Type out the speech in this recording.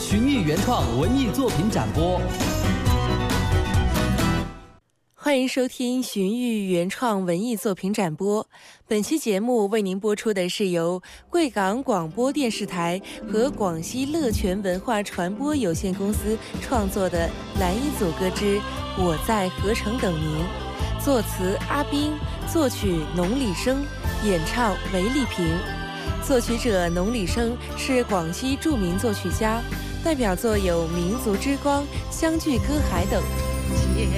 寻艺原创文艺作品展播。 欢迎收听寻艺原创文艺作品展播。本期节目为您播出的是由贵港广播电视台和广西乐泉文化传播有限公司创作的蓝衣组歌之《我在河城等您》，作词阿斌，作曲农礼生，演唱韦丽萍。作曲者农礼生是广西著名作曲家，代表作有《民族之光》《相聚歌海》等。